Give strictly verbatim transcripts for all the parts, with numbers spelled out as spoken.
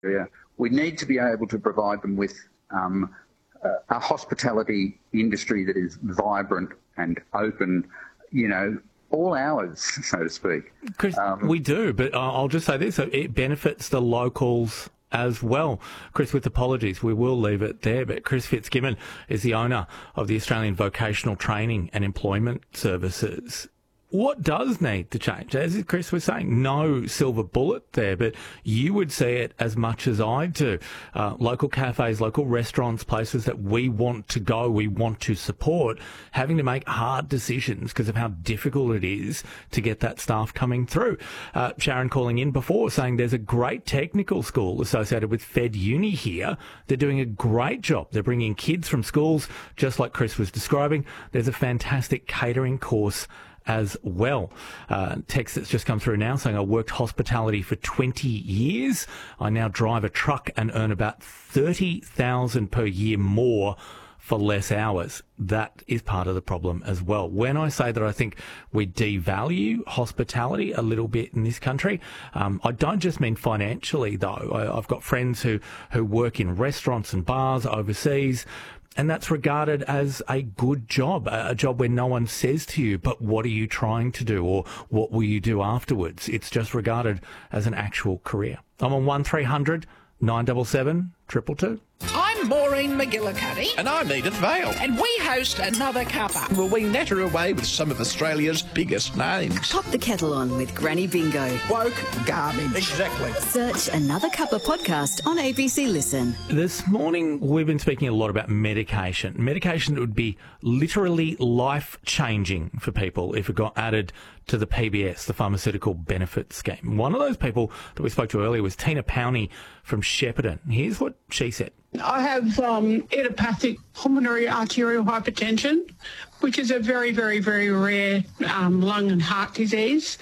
area. We need to be able to provide them with um, a, a hospitality industry that is vibrant and open, you know, all hours, so to speak. Chris, um, we do, but I'll just say this, it benefits the locals as well. Chris, with apologies, we will leave it there, but Chris Fitzgibbon is the owner of the Australian Vocational Training and Employment Services. What does need to change? As Chris was saying, no silver bullet there, but you would see it as much as I do. Uh, local cafes, local restaurants, places that we want to go, we want to support, having to make hard decisions because of how difficult it is to get that staff coming through. Uh, Sharon calling in before saying there's a great technical school associated with Fed Uni here. They're doing a great job. They're bringing kids from schools, just like Chris was describing. There's a fantastic catering course as well. Uh, text that's just come through now saying I worked hospitality for twenty years. I now drive a truck and earn about thirty thousand dollars per year more for less hours. That is part of the problem as well. When I say that I think we devalue hospitality a little bit in this country, um, I don't just mean financially though. I, I've got friends who, who work in restaurants and bars overseas, and that's regarded as a good job, a job where no one says to you, but what are you trying to do or what will you do afterwards? It's just regarded as an actual career. I'm on one three hundred nine seven seven, two two two. I'm Maureen McGillicuddy. And I'm Edith Vale. And we host Another Cuppa. Well, we natter away with some of Australia's biggest names. Pop the kettle on with Granny Bingo. Woke garbage. Exactly. Search Another Cuppa podcast on A B C Listen. This morning, we've been speaking a lot about medication. Medication that would be literally life-changing for people if it got added to the P B S, the Pharmaceutical Benefits Scheme. One of those people that we spoke to earlier was Tina Powney from Shepparton. Here's what she said. I have um, idiopathic pulmonary arterial hypertension, which is a very, very, very rare um, lung and heart disease.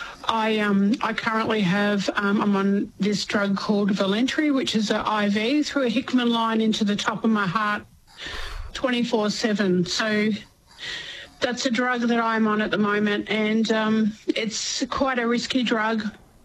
I um, I currently have, um, I'm on this drug called Valentry, which is an I V through a Hickman line into the top of my heart twenty-four seven. So that's a drug that I'm on at the moment, and um, it's quite a risky drug.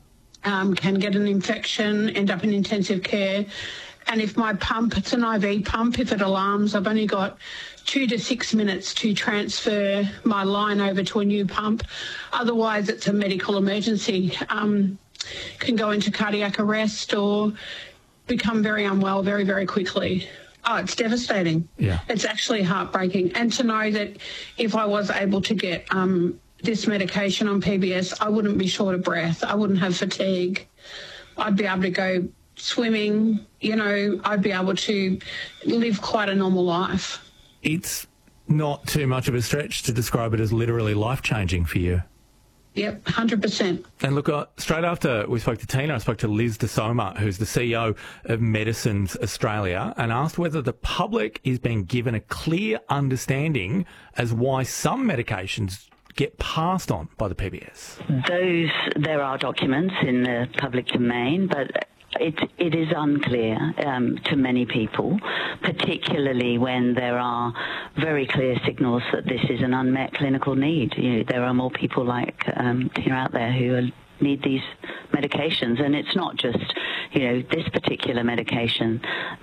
Um, can get an infection, end up in intensive care. And if my pump, it's an I V pump, if it alarms, I've only got two to six minutes to transfer my line over to a new pump. Otherwise, it's a medical emergency. Um, can go into cardiac arrest or become very unwell very, very quickly. Oh, it's devastating. Yeah. It's actually heartbreaking. And to know that if I was able to get um, this medication on P B S, I wouldn't be short of breath. I wouldn't have fatigue. I'd be able to go swimming, you know, I'd be able to live quite a normal life. It's not too much of a stretch to describe it as literally life-changing for you. Yep, one hundred percent. And look, uh, straight after we spoke to Tina, I spoke to Liz De Soma, who's the C E O of Medicines Australia, and asked whether the public is being given a clear understanding as why some medications get passed on by the P B S. Those, there are documents in the public domain, but It, it is unclear um, to many people, particularly when there are very clear signals that this is an unmet clinical need. You know, there are more people like um, Tina out there who are, need these medications, and it's not just, you know, this particular medication.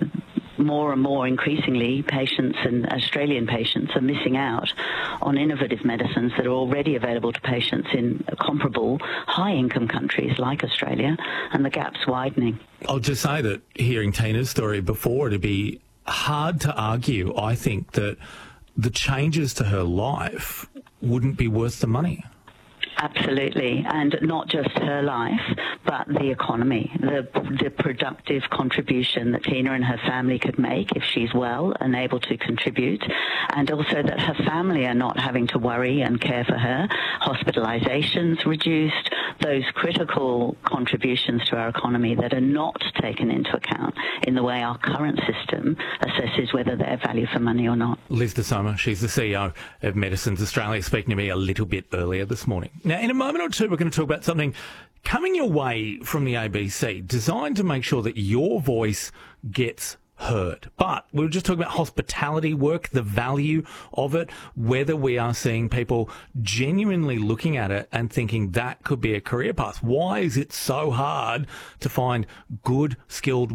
More and more increasingly, patients and Australian patients are missing out on innovative medicines that are already available to patients in comparable high-income countries like Australia, and the gap's widening. I'll just say that hearing Tina's story before, it'd be hard to argue, I think, that the changes to her life wouldn't be worth the money. Absolutely, and not just her life, but the economy, the, the productive contribution that Tina and her family could make if she's well and able to contribute, and also that her family are not having to worry and care for her, hospitalizations reduced, those critical contributions to our economy that are not taken into account in the way our current system assesses whether they're value for money or not. Liz De Soma, she's the C E O of Medicines Australia, speaking to me a little bit earlier this morning. Now, in a moment or two, we're going to talk about something coming your way from the A B C, designed to make sure that your voice gets heard. But we were just talking about hospitality work, the value of it, whether we are seeing people genuinely looking at it and thinking that could be a career path. Why is it so hard to find good, skilled